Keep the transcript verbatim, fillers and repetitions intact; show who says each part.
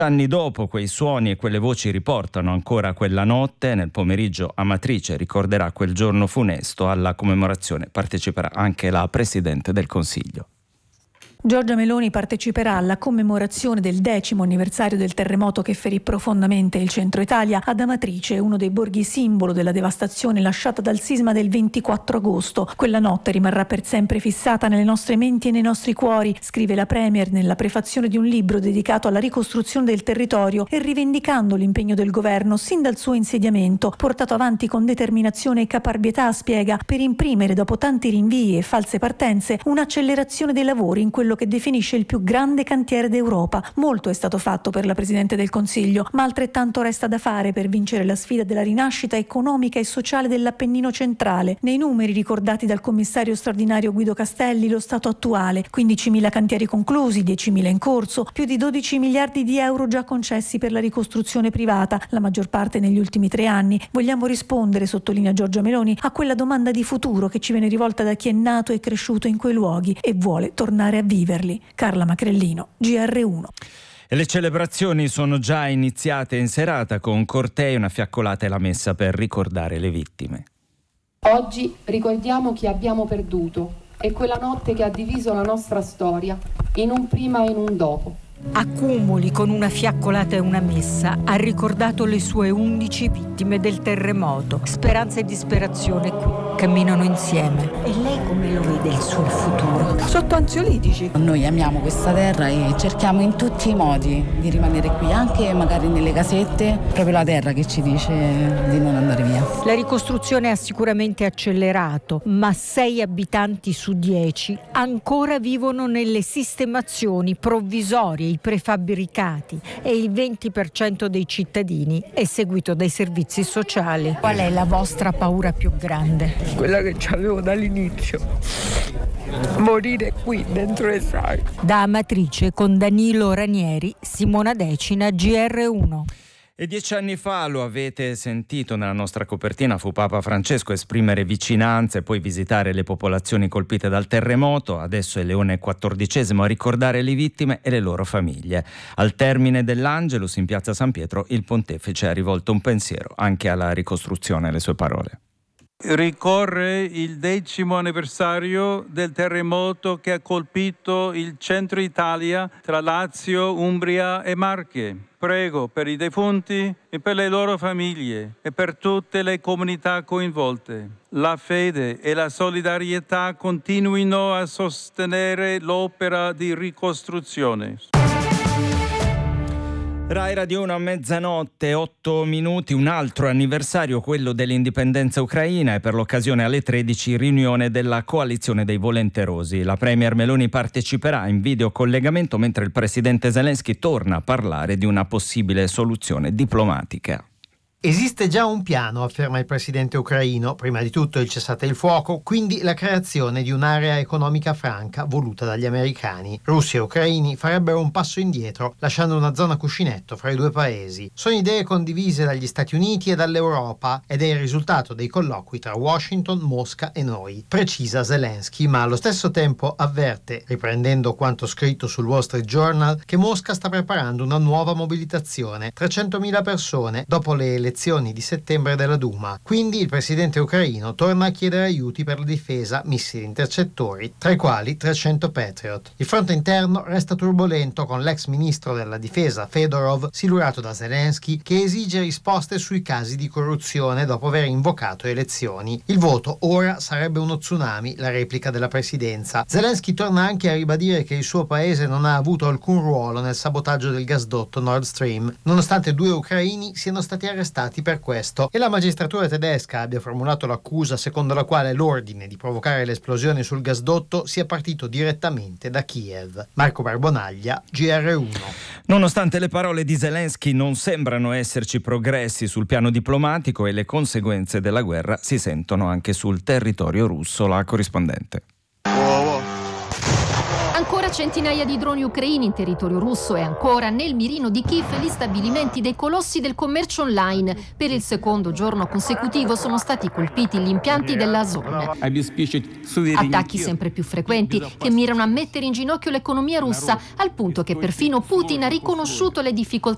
Speaker 1: Anni dopo, quei suoni e quelle voci riportano ancora quella notte. Nel pomeriggio Amatrice ricorderà quel giorno funesto. Alla commemorazione parteciperà anche la Presidente del Consiglio.
Speaker 2: Giorgia Meloni parteciperà alla commemorazione del decimo anniversario del terremoto che ferì profondamente il centro Italia ad Amatrice, uno dei borghi simbolo della devastazione lasciata dal sisma del ventiquattro agosto. Quella notte rimarrà per sempre fissata nelle nostre menti e nei nostri cuori, scrive la Premier nella prefazione di un libro dedicato alla ricostruzione del territorio e rivendicando l'impegno del governo sin dal suo insediamento, portato avanti con determinazione e caparbietà, spiega, per imprimere dopo tanti rinvii e false partenze un'accelerazione dei lavori in quello che definisce il più grande cantiere d'Europa. Molto è stato fatto per la Presidente del Consiglio, ma altrettanto resta da fare per vincere la sfida della rinascita economica e sociale dell'Appennino centrale. Nei numeri ricordati dal commissario straordinario Guido Castelli, lo stato attuale: quindicimila cantieri conclusi, diecimila in corso, più di dodici miliardi di euro già concessi per la ricostruzione privata, la maggior parte negli ultimi tre anni. Vogliamo rispondere, sottolinea Giorgia Meloni, a quella domanda di futuro che ci viene rivolta da chi è nato e cresciuto in quei luoghi e vuole tornare a vivere. Carla Macrellino, G R uno.
Speaker 1: E le celebrazioni sono già iniziate in serata con cortei, una fiaccolata e la messa per ricordare le vittime.
Speaker 3: Oggi ricordiamo chi abbiamo perduto e quella notte che ha diviso la nostra storia in un prima e in un dopo.
Speaker 4: Accumuli con una fiaccolata e una messa ha ricordato le sue undici vittime del terremoto. Speranza e disperazione qui camminano insieme. E lei come lo vede il suo futuro?
Speaker 5: Sotto ansiolitici.
Speaker 6: Noi amiamo questa terra e cerchiamo in tutti i modi di rimanere qui, anche magari nelle casette, proprio la terra che ci dice di non andare via.
Speaker 4: La ricostruzione ha sicuramente accelerato, ma sei abitanti su dieci ancora vivono nelle sistemazioni provvisorie, i prefabbricati, e il venti per cento dei cittadini è seguito dai servizi sociali. Qual è la vostra paura più grande?
Speaker 5: Quella che avevo dall'inizio. Morire qui dentro le sale.
Speaker 4: Da Amatrice con Danilo Ranieri, Simona Decina, G R uno.
Speaker 1: E dieci anni fa, lo avete sentito nella nostra copertina, fu Papa Francesco a esprimere vicinanza e poi visitare le popolazioni colpite dal terremoto. Adesso è Leone quattordicesimo a ricordare le vittime e le loro famiglie. Al termine dell'Angelus in piazza San Pietro, il pontefice ha rivolto un pensiero anche alla ricostruzione, le sue parole.
Speaker 7: Ricorre il decimo anniversario del terremoto che ha colpito il centro Italia tra Lazio, Umbria e Marche. Prego per i defunti e per le loro famiglie e per tutte le comunità coinvolte. La fede e la solidarietà continuino a sostenere l'opera di ricostruzione.
Speaker 1: Rai Radio uno a mezzanotte, otto minuti, un altro anniversario, quello dell'indipendenza ucraina, e per l'occasione alle tredici riunione della coalizione dei volenterosi. La Premier Meloni parteciperà in videocollegamento mentre il presidente Zelensky torna a parlare di una possibile soluzione diplomatica.
Speaker 8: Esiste già un piano, afferma il presidente ucraino, prima di tutto il cessate il fuoco, quindi la creazione di un'area economica franca voluta dagli americani. Russi e ucraini farebbero un passo indietro, lasciando una zona cuscinetto fra i due paesi. Sono idee condivise dagli Stati Uniti e dall'Europa ed è il risultato dei colloqui tra Washington, Mosca e noi, precisa Zelensky, ma allo stesso tempo avverte, riprendendo quanto scritto sul Wall Street Journal, che Mosca sta preparando una nuova mobilitazione, trecentomila persone dopo le elezioni di settembre della Duma. Quindi il presidente ucraino torna a chiedere aiuti per la difesa, missili intercettori, tra i quali trecento Patriot. Il fronte interno resta turbolento, con l'ex ministro della difesa Fedorov silurato da Zelensky che esige risposte sui casi di corruzione dopo aver invocato elezioni. Il voto ora sarebbe uno tsunami, la replica della presidenza. Zelensky torna anche a ribadire che il suo paese non ha avuto alcun ruolo nel sabotaggio del gasdotto Nord Stream, nonostante due ucraini siano stati arrestati per questo e la magistratura tedesca abbia formulato l'accusa secondo la quale l'ordine di provocare l'esplosione sul gasdotto sia partito direttamente da Kiev. Marco Barbonaglia, G R uno.
Speaker 1: Nonostante le parole di Zelensky, non sembrano esserci progressi sul piano diplomatico e le conseguenze della guerra si sentono anche sul territorio russo. La corrispondente.
Speaker 9: Ancora centinaia di droni ucraini in territorio russo e ancora nel mirino di Kiev gli stabilimenti dei colossi del commercio online. Per il secondo giorno consecutivo sono stati colpiti gli impianti della zona. Attacchi sempre più frequenti che mirano a mettere in ginocchio l'economia russa, al punto che perfino Putin ha riconosciuto le difficoltà